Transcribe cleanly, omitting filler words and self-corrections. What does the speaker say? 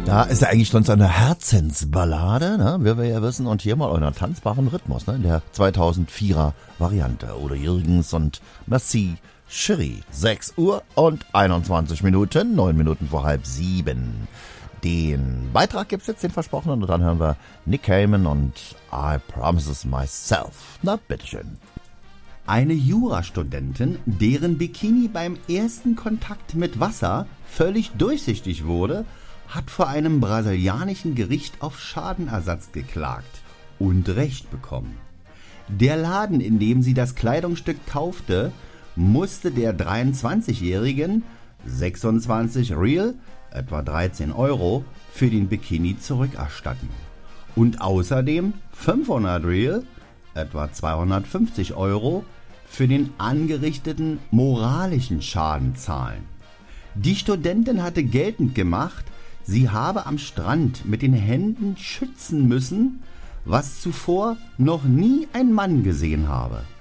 Da ist ja eigentlich schon so eine Herzensballade, ne, wie wir ja wissen, und hier mal einer tanzbaren Rhythmus, ne, in der 2004er Variante. Oder Jürgens und Merci Cherie. 6 Uhr und 21 Minuten, 9 Minuten vor halb 7. Den Beitrag gibt's jetzt, den versprochenen, und dann hören wir Nick Cayman und I Promises Myself. Na, bitteschön. Eine Jurastudentin, deren Bikini beim ersten Kontakt mit Wasser völlig durchsichtig wurde, hat vor einem brasilianischen Gericht auf Schadenersatz geklagt und Recht bekommen. Der Laden, in dem sie das Kleidungsstück kaufte, musste der 23-Jährigen 26 Real, etwa 13 Euro, für den Bikini zurückerstatten. Und außerdem 500 Real, etwa 250 Euro, für den angerichteten moralischen Schaden zahlen. Die Studentin hatte geltend gemacht, sie habe am Strand mit den Händen schützen müssen, was zuvor noch nie ein Mann gesehen habe.